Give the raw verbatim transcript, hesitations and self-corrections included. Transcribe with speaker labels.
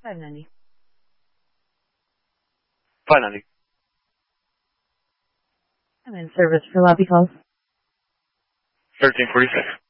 Speaker 1: five ninety.
Speaker 2: five ninety.
Speaker 1: I'm in service for lobby calls.
Speaker 2: thirteen forty-six.